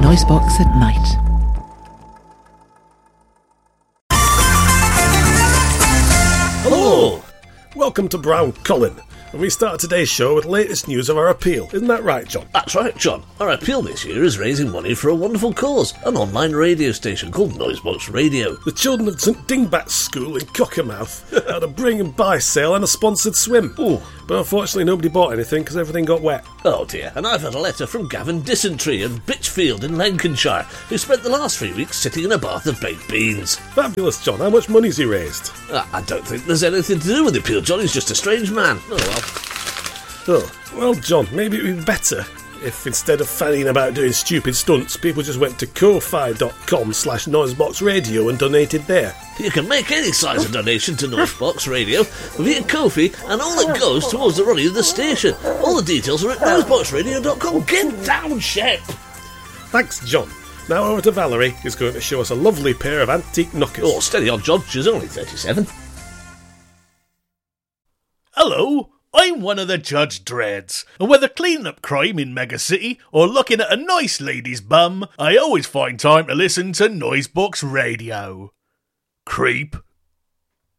Noisebox at night. Hello! Welcome to Brown Colin, and we start today's show with the latest news of our appeal. Isn't that right, John? That's right, John. Our appeal this year is raising money for a wonderful cause, an online radio station called Noisebox Radio. The children of St Dingbat's School in Cockermouth had a bring and buy sale and a sponsored swim. Ooh. But unfortunately nobody bought anything because everything got wet. Oh dear, and I've had a letter from Gavin Dysentery of Bitchfield in Lancashire, who spent the last 3 weeks sitting in a bath of baked beans. Fabulous, John. How much money's he raised? I don't think there's anything to do with the appeal, John. He's just a strange man. Oh well. Oh, well, John, maybe it would be better if instead of fanning about doing stupid stunts, people just went to ko-fi.com/noiseboxradio and donated there. You can make any size of donation to Noisebox Radio via Ko-fi, and all that goes towards the running of the station. All the details are at noiseboxradio.com. Get down, Shep! Thanks, John. Now over to Valerie, who's going to show us a lovely pair of antique knockers. Oh, steady on, John. She's only 37. Hello, I'm one of the Judge Dreads, and whether cleaning up crime in Mega City or looking at a nice lady's bum, I always find time to listen to Noisebox Radio. Creep.